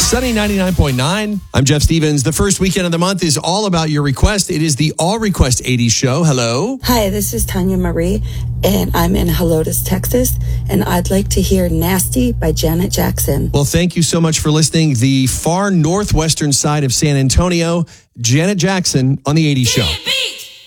Sunny 99.9. I'm Jeff Stevens. The first weekend of the month is all about your request. It is the All Request 80s show. Hello. Hi, this is Tanya Marie, and I'm in Helotes, Texas, and I'd like to hear Nasty by Janet Jackson. Well, thank you so much for listening. The far northwestern side of San Antonio, Janet Jackson on the 80s show.